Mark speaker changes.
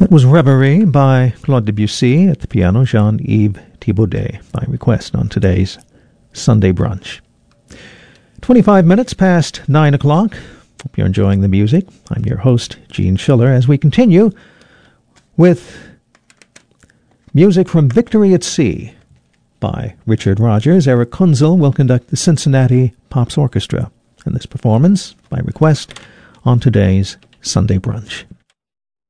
Speaker 1: That was Reverie by Claude Debussy, at the piano Jean-Yves Thibaudet, by request on today's Sunday Brunch. 25 minutes past 9 o'clock. Hope you're enjoying the music. I'm your host, Gene Schiller, as we continue with music from Victory at Sea by Richard Rodgers. Eric Kunzel will conduct the Cincinnati Pops Orchestra in this performance, by request, on today's Sunday Brunch.